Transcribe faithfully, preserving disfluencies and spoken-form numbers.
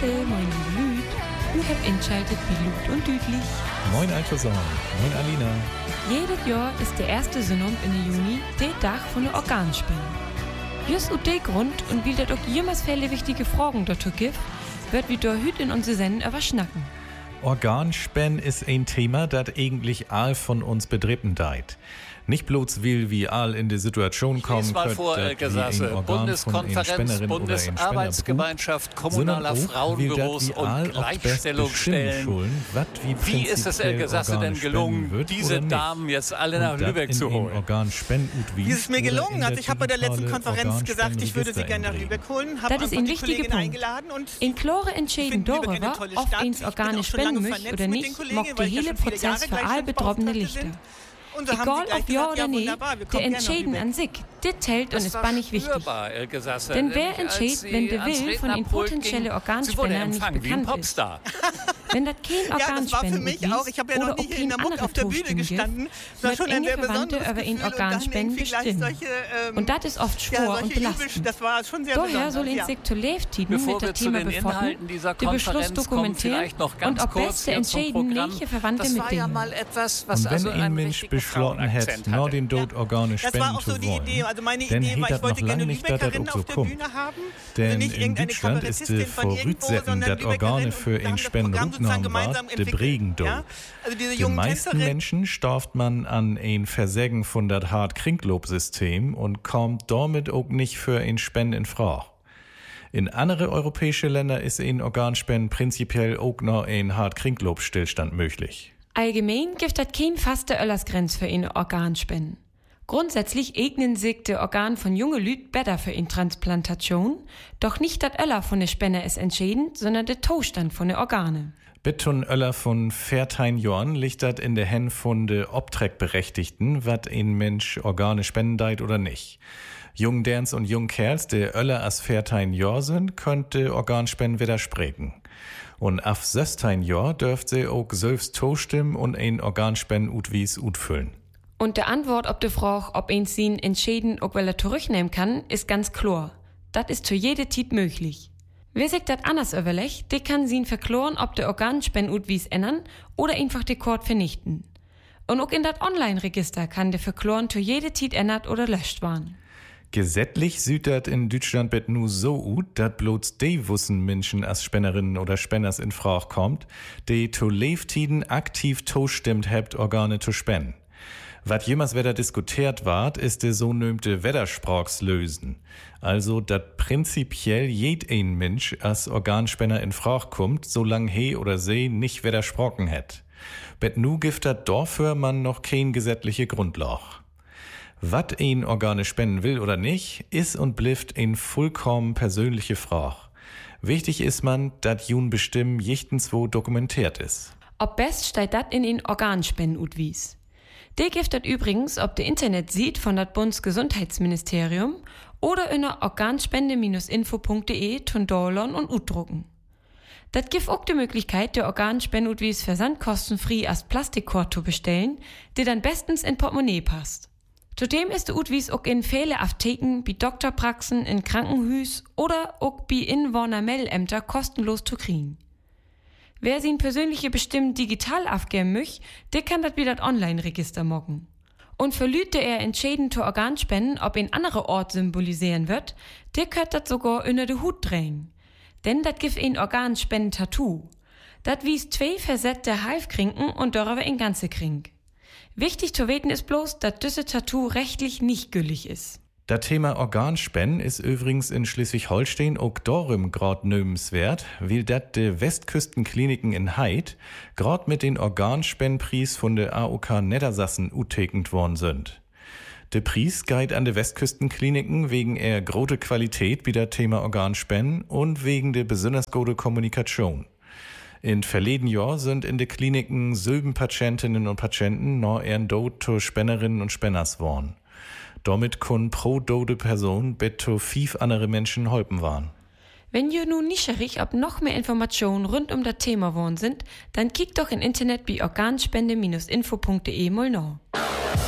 Tade, moin liebe Lüd. Du habt einschaltet wie Lüd und Düdlich. Moin Alter Sommer, moin Alina. Jedes Jahr ist der erste Sonntag in der Juni der Tag von der Organspende. Just aus dem Grund und weil das auch jemals viele wichtige Fragen dazu gibt, wird wir da heute in unsere Sendung über schnacken. Organspende ist ein Thema, das eigentlich all von uns bedrippen deit. Nicht bloß will, wie all in die Situation kommen könnte, vor, äh, Bundeskonferenz, Bundesarbeitsgemeinschaft kommunaler Frauenbüros und Gleichstellungsstellen. Wie, wie ist es Elgesasse denn gelungen, diese Damen jetzt alle nach Lübeck zu holen? Wie es mir gelungen hat, ich habe bei der letzten Konferenz gesagt, ich würde sie gerne nach Lübeck holen, habe das ist ein wichtiger Punkt. Und in klare Entscheidung darüber, ob ins Organ spenden möchte oder nicht, macht der hele Prozess für all betroffene Lichter. Egal ob ja oder nicht, der Entscheiden an sich, der zählt und ist bannig wichtig. Denn wer entscheidet, wenn der Will von den potenziellen Organspendern nicht bekannt ist? Wenn das kein Organspenden ist oder auch kein anderer Toaststimme gibt, wird enge Verwandte über ihn Organspenden bestimmen. Und das ist oft schwer und belastend. Daher soll ihn sich zu Lebenstiden mit dem Thema befassen, den Beschluss dokumentieren und auch beste Entscheiden welche Verwandte mitnehmen. Und wenn ein Mensch beschlossen hätte, nur den Tod Organe spenden zu wollen, also meine dann Idee war, ich wollte gerne nicht, dass Lübeckerin das so auf der kommt. Bühne haben. Denn nicht in Deutschland ist die Voraussetzung, dass Organe für ihn Spenden rückgenommen werden, der Bregen do. Ja? Also diese Die jungen meisten Tänzerin, Menschen starft man an ein Versägen von das Hart-Kringlob-System und kommt damit auch nicht für ein Spenden in Frage. In andere europäische Länder ist ein Organspenden prinzipiell auch noch ein Hart-Kringlob-Stillstand möglich. Allgemein gibt es keine faste Öllersgrenze für eine Organspende. Grundsätzlich eignen sich die Organe von jungen Lüd besser für eine Transplantation, doch nicht das Öller von der Spende ist entscheidend, sondern der Zustand von den Organe. Bittun Öller von vierzehn Jahren liegt das in der Hand von de Obtreckberechtigten, wat ein Mensch Organe spenden deit oder nicht. Jung Derns und Jung Kerls, die Öller as vierzehn Jahr sind, könnte Organspenden widersprechen. Und af sechzehn Jahr dürft sie auch selbst zustimmen und ein Organspenden utwies utfüllen. Und der Antwort auf die Frage, ob ein sie entschieden auch weil er zurücknehmen kann, ist ganz klar. Das ist zu jeder Zeit möglich. Wer sich das anders überlegt, der kann sie verkloren, ob der Organspenden utwies ändern oder einfach den Code vernichten. Und auch in das Online-Register kann der verkloren zu jeder Zeit ändert oder löscht werden. Gesetzlich sieht das in Deutschland bet nu so ut, dat bloß de wussen Menschen als Spenderinnen oder Spenders in Frage kommt, de zu Lebenstiden aktiv zustimmt hebt, Organe zu spenden. Was jemals wieder diskutiert ward, ist de so nömte Widersprachslösen. Also, dat prinzipiell jed ein Mensch als Organspender in Frage kommt, solang he oder se nicht widersprochen het. Bet nu gibt dat dafür man noch kein gesetzliche Grundlage. Wat ein Organe spenden will oder nicht, ist und blifft ein vollkommen persönliche Frage. Wichtig ist man, dat jun bestimmen jichtens wo dokumentiert ist. Ob best steht dat in den Organspenden utwies. Der gibt das übrigens, ob der Internet sieht von das Bundesgesundheitsministerium oder in der organspende Bindestrich info Punkt de tun downloaden und utdrucken. Das gibt auch die Möglichkeit, der Organspende utwies versandkostenfrei als Plastikkort zu bestellen, der dann bestens in Portemonnaie passt. Zudem ist der utwies auch in viele Apotheken, wie Doktorpraxen, in Krankenhüs oder auch bei Inwohnermeldeämter kostenlos zu kriegen. Wer sie persönliche bestimmt digital aufgeben möchte, der kann das wieder das Online-Register mocken. Und für Lüte er entscheiden zu Organspenden, ob ein anderer Ort symbolisieren wird, der könnt das sogar unter den Hut drängen. Denn das gibt ein Organspenden-Tattoo. Das wies zwei versetzte Halbkrinken und darüber ein ganze Krink. Wichtig zu weten ist bloß, dass dieses Tattoo rechtlich nicht gültig ist. Das Thema Organspenden ist übrigens in Schleswig-Holstein auch darum grad nömenswert, weil dat de Westküstenkliniken in Heid grad mit den Organspendenpreis von der A O K Niedersassen utekend worden sind. Der Preis geht an de Westküstenkliniken wegen er grote Qualität wie das Thema Organspenden und wegen der besonders gute Kommunikation. In verleden Jahr sind in de Kliniken sieben Patientinnen und Patienten noch ehren Tod zu Spenderinnen und Spenders worden. Damit können pro dode Person betto fünf andere Menschen holpen waren. Wenn ihr nun neugierig ob noch mehr Informationen rund um das Thema worden sind, dann kickt doch im Internet bei organspende Bindestrich info Punkt de mal nach.